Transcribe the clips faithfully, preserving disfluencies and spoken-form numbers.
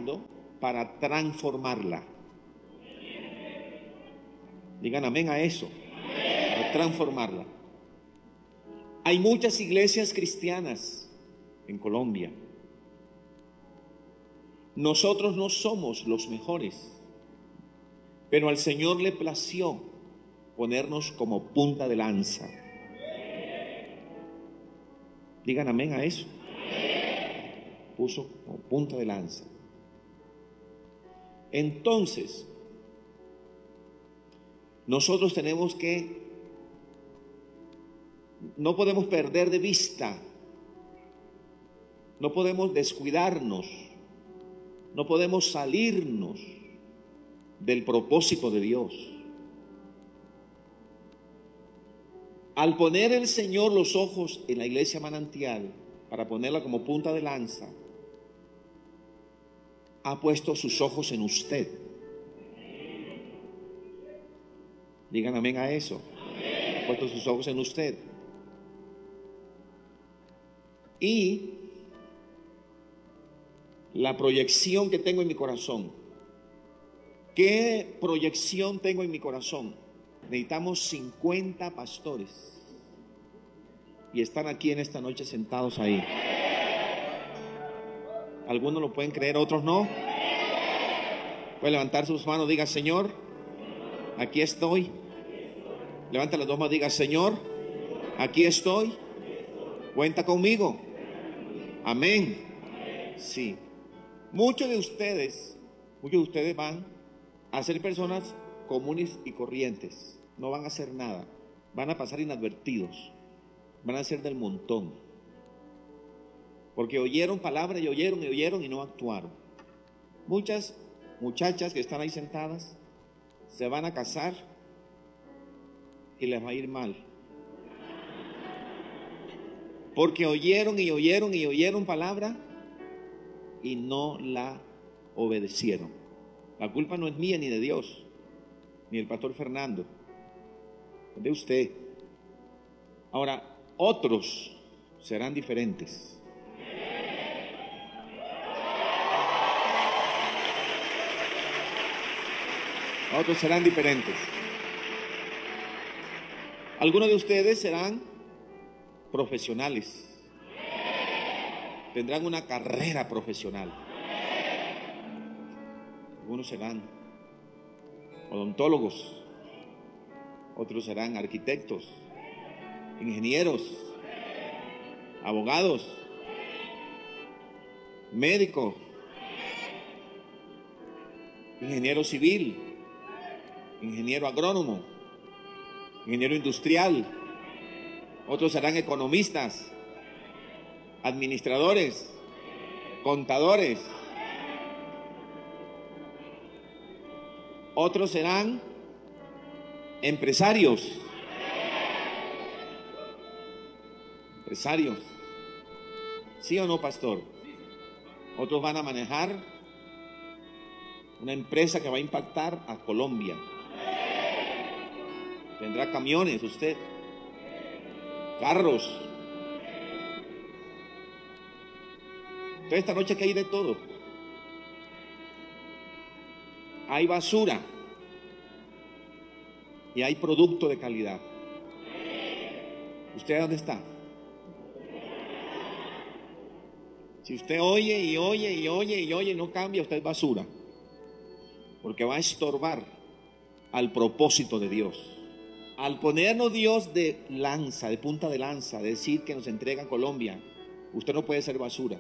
usando para transformarla. Digan amén a eso. Para transformarla. Hay muchas iglesias cristianas en Colombia. Nosotros no somos los mejores, pero al Señor le plació ponernos como punta de lanza. Digan amén a eso. Puso como punta de lanza. Entonces, nosotros tenemos que, no podemos perder de vista, no podemos descuidarnos, no podemos salirnos del propósito de Dios. Al poner el Señor los ojos en la iglesia Manantial, para ponerla como punta de lanza, ha puesto sus ojos en usted. Digan amén a eso. Ha puesto sus ojos en usted. Y la proyección que tengo en mi corazón. ¿Qué proyección tengo en mi corazón? Necesitamos cincuenta pastores. Y están aquí en esta noche sentados ahí. Algunos lo pueden creer, otros no. Puede levantar sus manos, diga: Señor, aquí estoy. Levanta las dos manos, diga: Señor, aquí estoy. Cuenta conmigo. Amén. Sí. Muchos de ustedes, muchos de ustedes van a ser personas comunes y corrientes. No van a hacer nada. Van a pasar inadvertidos. Van a ser del montón. Porque oyeron palabra y oyeron y oyeron y no actuaron. Muchas muchachas que están ahí sentadas se van a casar y les va a ir mal. Porque oyeron y oyeron y oyeron palabra y no la obedecieron. La culpa no es mía ni de Dios, ni del pastor Fernando, es de usted. Ahora, otros serán diferentes. Otros serán diferentes. Algunos de ustedes serán profesionales. Tendrán una carrera profesional. Algunos serán odontólogos. Otros serán arquitectos, ingenieros, abogados, médicos, ingeniero civil, ingeniero agrónomo, ingeniero industrial. Otros serán economistas, administradores, contadores. Otros serán empresarios. Empresarios. ¿Sí o no, pastor? Otros van a manejar una empresa que va a impactar a Colombia. Tendrá camiones usted, carros. Entonces esta noche que hay de todo. Hay basura y hay producto de calidad. ¿Usted dónde está? Si usted oye y oye y oye y oye y no cambia, usted es basura, porque va a estorbar al propósito de Dios. Al ponernos Dios de lanza, de punta de lanza, decir que nos entrega a Colombia, usted no puede ser basura.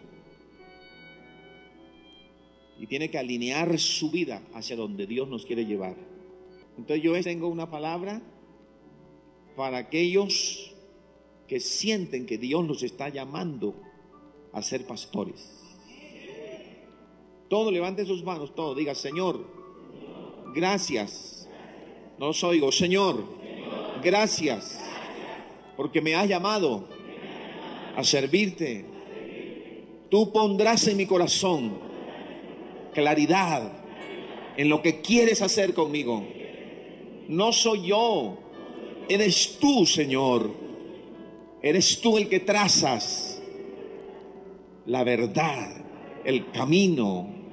Y tiene que alinear su vida hacia donde Dios nos quiere llevar. Entonces yo tengo una palabra para aquellos que sienten que Dios los está llamando a ser pastores. Todo, levante sus manos, todo, diga: Señor, gracias. No os oigo. Señor, gracias, porque me has llamado a servirte. Tú pondrás en mi corazón claridad en lo que quieres hacer conmigo. No soy yo, eres tú, Señor. Eres tú el que trazas la verdad, el camino,